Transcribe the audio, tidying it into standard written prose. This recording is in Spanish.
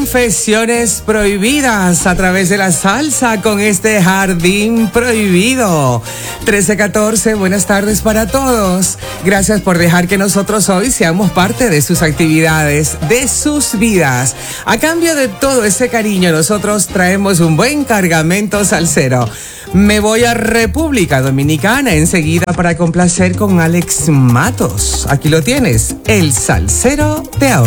Confesiones prohibidas a través de la salsa con este jardín prohibido. 13-14, buenas tardes para todos. Gracias por dejar que nosotros hoy seamos parte de sus actividades, de sus vidas. A cambio de todo ese cariño, nosotros traemos un buen cargamento salsero. Me voy a República Dominicana enseguida para complacer con Alex Matos. Aquí lo tienes, el salsero de ahora.